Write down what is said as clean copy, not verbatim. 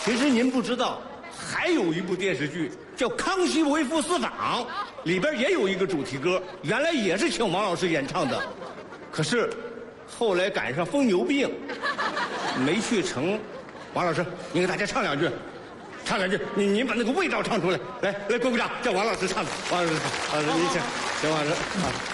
其实您不知道，还有一部电视剧叫《康熙微服私访》，里边也有一个主题歌，原来也是请王老师演唱的，可是后来赶上疯牛病，没去成。王老师，您给大家唱两句，唱两句，您把那个味道唱出来，来，鼓鼓掌，叫王老师唱，王老师唱，王老师您请，王老师。